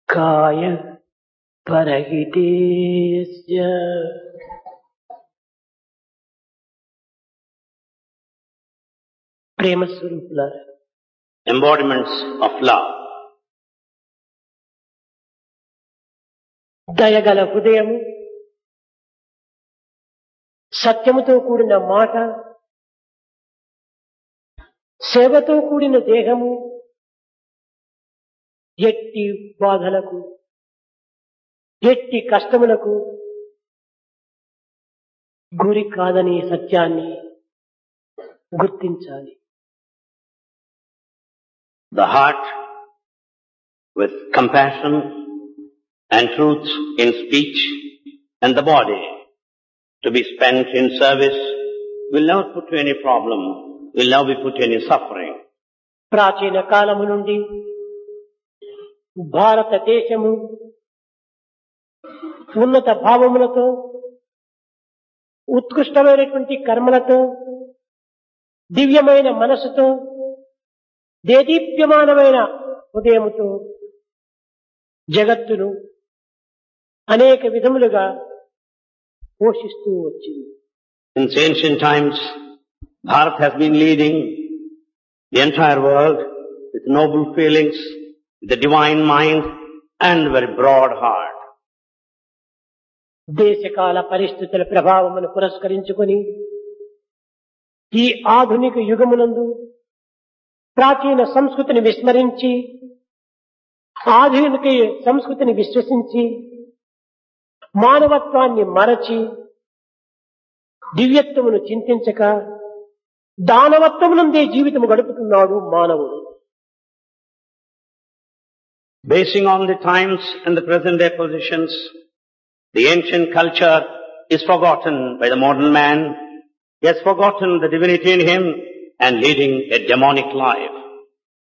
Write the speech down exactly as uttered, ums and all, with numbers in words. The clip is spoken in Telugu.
కాయ పరహితేస్య ప్రేమ స్వరూపులారా, embodiments of love, దయగల హృదయము, సత్యముతో కూడిన మాట, సేవతో కూడిన దేహము ఎట్టి బాధలకు, ఎట్టి కష్టములకు గురి కాదని సత్యాన్ని గుర్తించాలి. the heart with compassion and truth in speech, and the body to be spent in service will never put you any problem, will never be put you any suffering. ప్రాచీన కాలము నుండి భారతదేశము ఉన్నత భావములతో, ఉత్కృష్టమైనటువంటి కర్మలతో, దివ్యమైన మనసుతో, దేదీప్యమానమైన హృదయముతో జగత్తును అనేక విధములుగా పోషిస్తూ వచ్చింది. Since ancient times, Bharat has been leading the entire world with noble feelings, with a divine mind and a very broad heart. దేశకాల పరిస్థితుల ప్రభావమును పురస్కరించుకొని ఈ ఆధునిక యుగమునందు ప్రాచీన సంస్కృతిని విస్మరించి ఆధునిక సంస్కృతిని విశ్వసించి మానవత్వాన్ని మరచి దివ్యత్వమును చింతించక దానవత్వమునందే జీవితము గడుపుతున్నాడు మానవుడు. Basing on the times and the present day positions, the ancient culture is forgotten by the modern man. He has forgotten the divinity in him and leading a demonic life.